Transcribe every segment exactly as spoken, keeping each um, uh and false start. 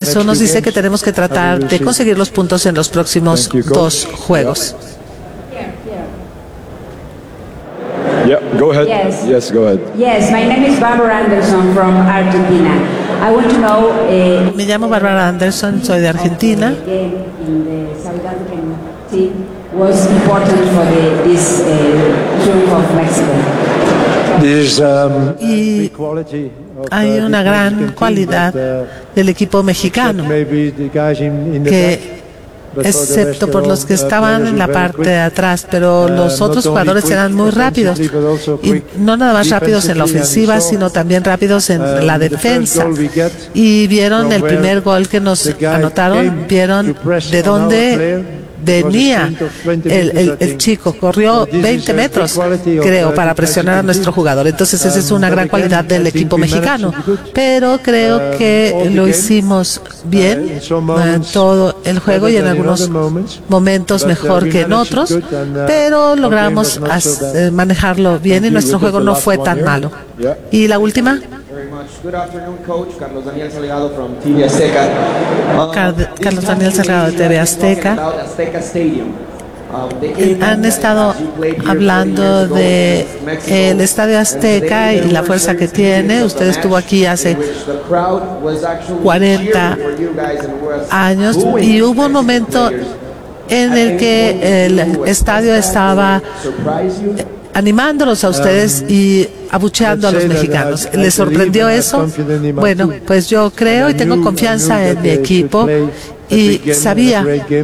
eso nos dice que tenemos que tratar de conseguir los puntos en los próximos dos juegos. Yeah, go ahead. Yes. Yes, go ahead. Yes, my name is Barbara Anderson from Argentina. I want to know. Uh, Me llamo Barbara Anderson, soy de Argentina. The game in the South African team was important for the, this uh, Triumph of Mexico. There's, um, Y big quality of, hay uh, una the gran Mexican cualidad team, but, uh, del equipo mexicano, maybe the guys in, in the que back, but for the excepto rest, por los que all, uh, estaban players en la were very parte de quick. atrás, pero los Uh, otros not only jugadores quick eran muy rápidos, offensively, but also y quick no nada más rápidos en la defensively, ofensiva, and we sino saw, también rápidos en um, la the first defensa. goal we get Y vieron from el where primer gol que nos the guy anotaron, came vieron to press de on our dónde player. venía el, el, el chico, corrió veinte metros, creo, para presionar a nuestro jugador. Entonces esa es una gran cualidad del equipo mexicano, pero creo que lo hicimos bien en todo el juego y en algunos momentos mejor que en otros, pero logramos as, manejarlo bien y nuestro juego no fue tan malo. Y la última. Good afternoon, coach. Carlos Daniel Salgado from T V Azteca. Uh, Carlos Daniel Salgado de T V Azteca. Han estado hablando de el Estadio Azteca y la fuerza que tiene. Usted estuvo aquí hace cuarenta años y hubo un momento en el que el estadio estaba animándolos a ustedes y abucheando a los mexicanos. ¿Les sorprendió eso? Bueno, pues yo creo y tengo confianza en mi equipo y sabía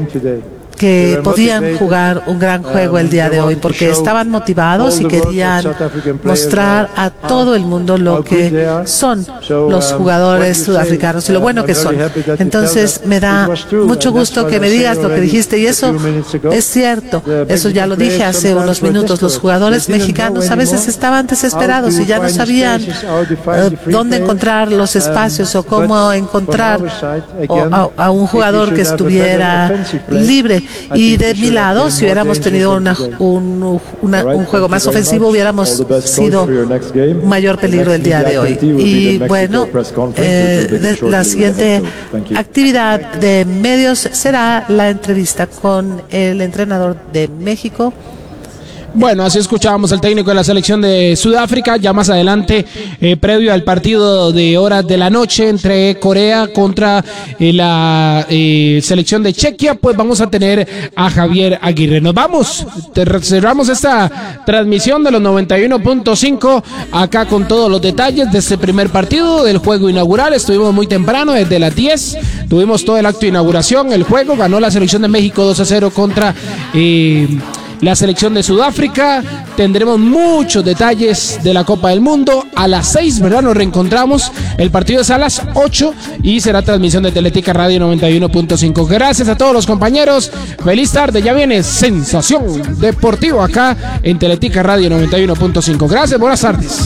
que podían jugar un gran juego el día de hoy porque estaban motivados y querían mostrar a todo el mundo lo que son los jugadores sudafricanos y lo bueno que son. Entonces me da mucho gusto que me digas lo que dijiste y eso es cierto, eso ya lo dije hace unos minutos. Los jugadores mexicanos a veces estaban desesperados y ya no sabían uh, dónde encontrar los espacios o cómo encontrar o, a, a un jugador que estuviera libre. Y de mi lado, si hubiéramos tenido una, un, una, un juego más ofensivo, hubiéramos sido mayor peligro el día de hoy. Y bueno, eh, la siguiente actividad de medios será la entrevista con el entrenador de México. Bueno, así escuchábamos al técnico de la selección de Sudáfrica. Ya más adelante, eh, previo al partido de horas de la noche entre Corea contra eh, la eh, selección de Chequia, pues vamos a tener a Javier Aguirre. Nos vamos, cerramos esta transmisión de los noventa y uno punto cinco acá con todos los detalles de este primer partido del juego inaugural. Estuvimos muy temprano, desde las diez, tuvimos todo el acto de inauguración. El juego ganó la selección de México dos a cero contra Eh, la selección de Sudáfrica. Tendremos muchos detalles de la Copa del Mundo. A las seis, ¿verdad? Nos reencontramos. El partido es a las ocho y será transmisión de Teletica Radio noventa y uno punto cinco. Gracias a todos los compañeros. Feliz tarde. Ya viene Sensación Deportiva acá en Teletica Radio noventa y uno punto cinco. Gracias, buenas tardes.